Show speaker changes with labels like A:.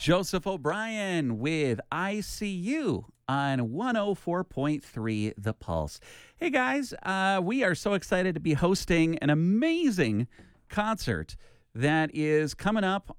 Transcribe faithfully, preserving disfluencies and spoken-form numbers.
A: Joseph O'Brien with I See You on one oh four point three The Pulse. Hey guys, uh, we are so excited to be hosting an amazing concert that is coming up